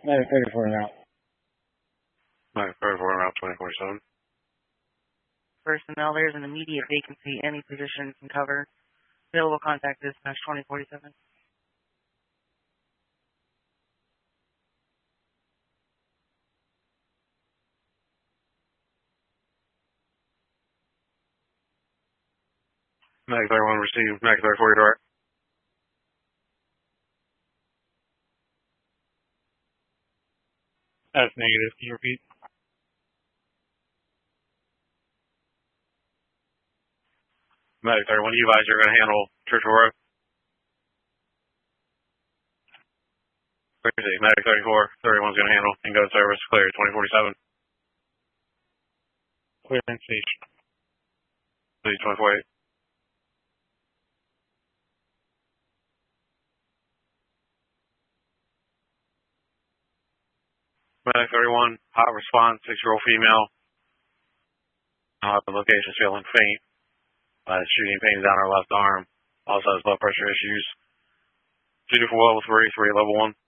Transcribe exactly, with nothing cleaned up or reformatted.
Medic thirty-four now. Medic thirty-four now, twenty forty-seven. Personnel, there's an immediate vacancy. Any position can cover. Available contact dispatch twenty forty-seven. Medic thirty-one received. Medic thirty-four, you're direct. That's negative. Can you repeat? Medic thirty-one, you advise you're going to handle Churchill Road. Medic thirty-four, thirty-one's going to handle and go to service. Clear, twenty forty-seven. Clear and station. Please, twenty forty-eight. Medic thirty-one, hot response, six-year-old female. Uh, the location's feeling faint. Uh, shooting pain down her left arm. Also has blood pressure issues. Two to four level three, three level one.